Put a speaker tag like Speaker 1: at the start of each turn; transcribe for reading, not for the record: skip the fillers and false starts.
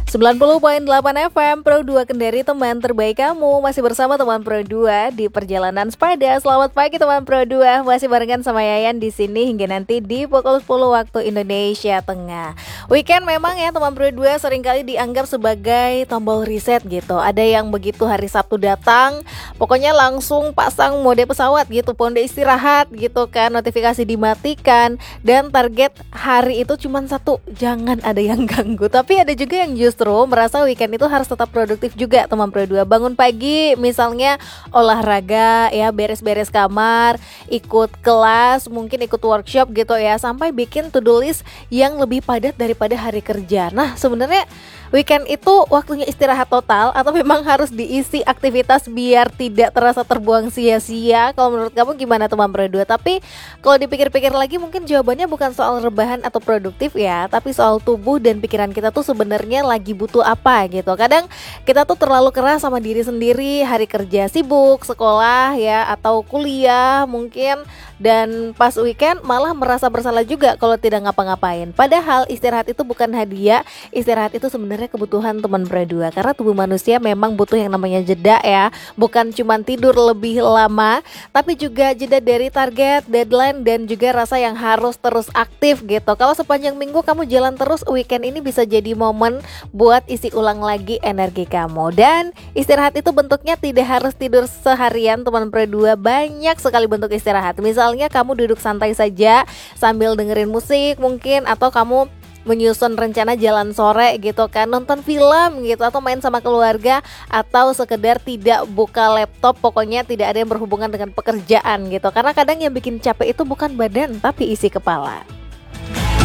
Speaker 1: 90,8 FM Pro 2 Kendari, teman terbaik kamu. Masih bersama teman Pro 2 di perjalanan sepeda. Selamat pagi teman Pro 2. Masih barengan sama Yayan di sini hingga nanti di pukul 10 waktu Indonesia Tengah. Weekend memang ya teman Pro 2 seringkali dianggap sebagai tombol reset gitu. Ada yang begitu hari Sabtu datang, pokoknya langsung pasang mode pesawat gitu, mode istirahat gitu kan, notifikasi dimatikan, dan target hari itu cuma satu, jangan ada yang ganggu. Tapi ada juga yang justru merasa weekend itu harus tetap produktif juga teman Pro 2. Bangun pagi misalnya olahraga ya, beres-beres kamar, ikut kelas, mungkin ikut workshop gitu ya, sampai bikin to-do list yang lebih padat daripada hari kerja. Nah sebenarnya weekend itu waktunya istirahat total atau memang harus diisi aktivitas biar tidak terasa terbuang sia-sia? Kalau menurut kamu gimana teman Pro 2? Tapi kalau dipikir-pikir lagi mungkin jawabannya bukan soal rebahan atau produktif ya, tapi soal tubuh dan pikiran kita tuh sebenarnya lagi butuh apa gitu. Kadang kita tuh terlalu keras sama diri sendiri, hari kerja sibuk, sekolah ya atau kuliah mungkin, dan pas weekend malah merasa bersalah juga kalau tidak ngapa-ngapain. Padahal istirahat itu bukan hadiah, istirahat itu sebenarnya kebutuhan teman Pro 2. Karena tubuh manusia memang butuh yang namanya jeda ya, bukan cuma tidur lebih lama, tapi juga jeda dari target, deadline, dan juga rasa yang harus terus aktif gitu. Kalau sepanjang minggu kamu jalan terus, weekend ini bisa jadi momen buat isi ulang lagi energi kamu. Dan istirahat itu bentuknya tidak harus tidur seharian teman Pro 2, banyak sekali bentuk istirahat. Misalnya kamu duduk santai saja sambil dengerin musik mungkin, atau kamu menyusun rencana jalan sore gitu kan, nonton film gitu, atau main sama keluarga, atau sekedar tidak buka laptop, pokoknya tidak ada yang berhubungan dengan pekerjaan gitu. Karena kadang yang bikin capek itu bukan badan tapi isi kepala.